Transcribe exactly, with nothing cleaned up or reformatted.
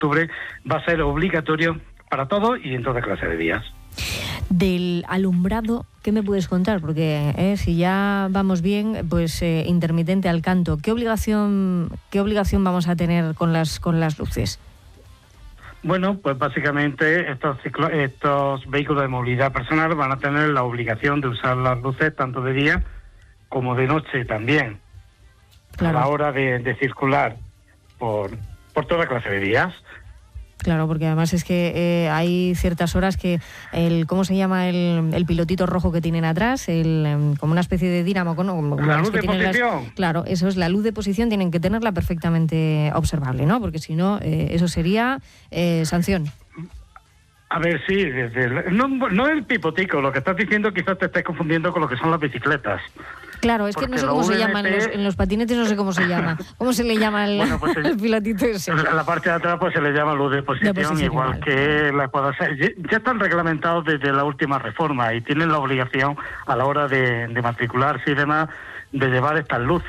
octubre va a ser obligatorio para todos y en toda clase de vías. Del alumbrado, ¿qué me puedes contar? Porque eh, si ya vamos bien, pues eh, intermitente al canto, ¿qué obligación, qué obligación vamos a tener con las con las luces? Bueno, pues básicamente estos ciclo, estos vehículos de movilidad personal van a tener la obligación de usar las luces tanto de día como de noche también, claro, a la hora de, de circular por, por toda clase de vías. Claro, porque además es que eh, hay ciertas horas que el, ¿cómo se llama el, el pilotito rojo que tienen atrás? El, como una especie de dínamo, ¿no? Como, la luz de posición. Las, claro, eso es la luz de posición, tienen que tenerla perfectamente observable, ¿no? Porque si no, eh, eso sería eh, sanción. A ver, sí, desde el, no, no el pipotico, lo que estás diciendo quizás te estés confundiendo con lo que son las bicicletas. Claro, es que no sé cómo se llama, en los, en los patinetes no sé cómo se llama. ¿Cómo se le llama el, bueno, pues el, el pilotito ese? En la parte de atrás pues se le llama luz de posición, de posición igual vale. que la cuadra. Ya están reglamentados desde la última reforma y tienen la obligación a la hora de, de matricularse y demás de llevar estas luces.